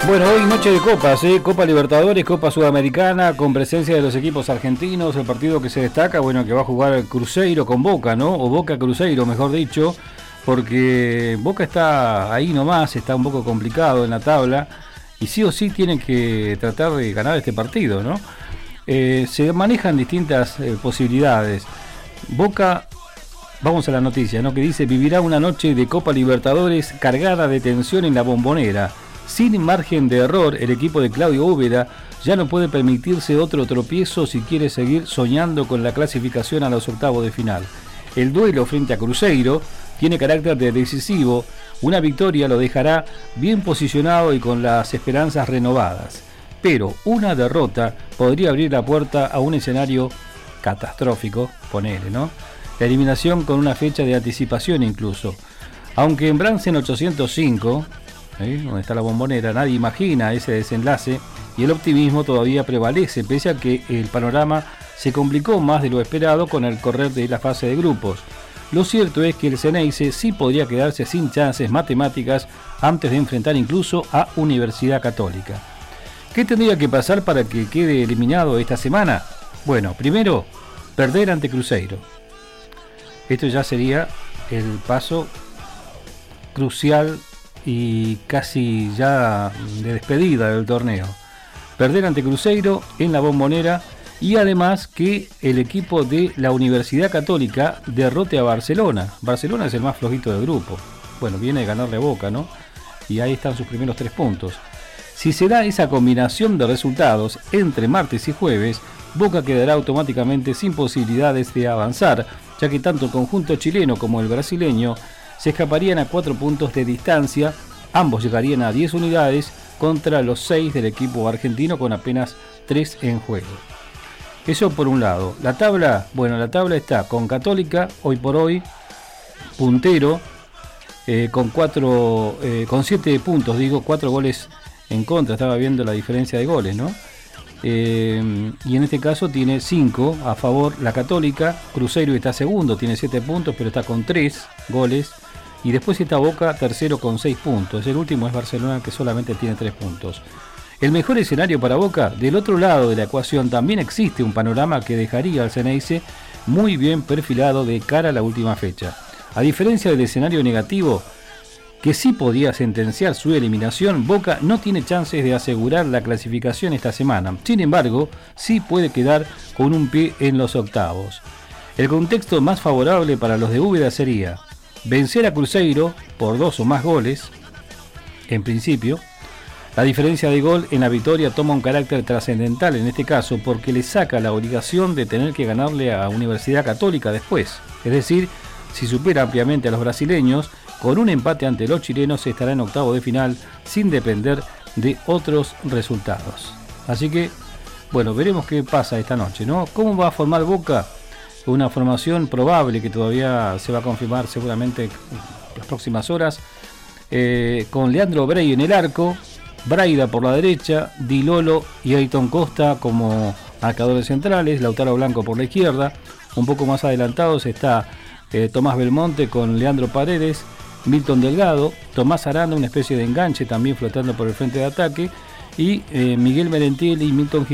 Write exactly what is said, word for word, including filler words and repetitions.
Bueno, hoy noche de copas, ¿eh? Copa Libertadores, Copa Sudamericana, con presencia de los equipos argentinos. El partido que se destaca, bueno, que va a jugar Cruzeiro con Boca, ¿no? O Boca Cruzeiro, mejor dicho, porque Boca está ahí nomás, está un poco complicado en la tabla, y sí o sí tienen que tratar de ganar este partido, ¿no? Eh, se manejan distintas eh, posibilidades. Boca, vamos a la noticia, ¿no? Que dice: vivirá una noche de Copa Libertadores cargada de tensión en la Bombonera. Sin margen de error, el equipo de Claudio Úbeda ya no puede permitirse otro tropiezo si quiere seguir soñando con la clasificación a los octavos de final. El duelo frente a Cruzeiro tiene carácter de decisivo. Una victoria lo dejará bien posicionado y con las esperanzas renovadas. Pero una derrota podría abrir la puerta a un escenario catastrófico, ponele, ¿no? La eliminación con una fecha de anticipación incluso. Aunque en Bransen ochocientos cinco... ¿Eh? donde está la Bombonera, nadie imagina ese desenlace y el optimismo todavía prevalece, pese a que el panorama se complicó más de lo esperado con el correr de la fase de grupos. Lo cierto es que el Xeneize sí podría quedarse sin chances matemáticas antes de enfrentar incluso a Universidad Católica. ¿Qué tendría que pasar para que quede eliminado esta semana? Bueno, primero, perder ante Cruzeiro. Esto ya sería el paso crucial y casi ya de despedida del torneo. Perder ante Cruzeiro en la Bombonera y además que el equipo de la Universidad Católica derrote a Barcelona. Barcelona es el más flojito del grupo. Bueno, viene de ganarle a Boca, ¿no? Y ahí están sus primeros tres puntos. Si se da esa combinación de resultados entre martes y jueves, Boca quedará automáticamente sin posibilidades de avanzar, ya que tanto el conjunto chileno como el brasileño se escaparían a cuatro puntos de distancia. Ambos llegarían a diez unidades contra los seis del equipo argentino con apenas tres en juego. Eso por un lado. La tabla, bueno, la tabla está con Católica, hoy por hoy, puntero, eh, con cuatro, eh, con siete puntos, digo, cuatro goles en contra. Estaba viendo la diferencia de goles, ¿no? Eh, y en este caso tiene cinco a favor la Católica. Cruzeiro está segundo, tiene siete puntos, pero está con tres goles. Y después está Boca tercero con seis puntos. El último es Barcelona, que solamente tiene tres puntos. El mejor escenario para Boca, del otro lado de la ecuación también existe un panorama que dejaría al Xeneize muy bien perfilado de cara a la última fecha. A diferencia del escenario negativo, que sí podía sentenciar su eliminación, Boca no tiene chances de asegurar la clasificación esta semana. Sin embargo, sí puede quedar con un pie en los octavos. El contexto más favorable para los de Úbeda sería vencer a Cruzeiro por dos o más goles, en principio. La diferencia de gol en la victoria toma un carácter trascendental en este caso porque le saca la obligación de tener que ganarle a Universidad Católica después. Es decir, si supera ampliamente a los brasileños, con un empate ante los chilenos estará en octavo de final sin depender de otros resultados. Así que, bueno, veremos qué pasa esta noche, ¿no? ¿Cómo va a formar Boca? Una formación probable que todavía se va a confirmar seguramente en las próximas horas, eh, con Leandro Brey en el arco, Braida por la derecha, Di Lolo y Ayton Costa como marcadores centrales, Lautaro Blanco por la izquierda. Un poco más adelantados está eh, Tomás Belmonte con Leandro Paredes, Milton Delgado, Tomás Aranda, una especie de enganche también flotando por el frente de ataque, y eh, Miguel Merentiel y Milton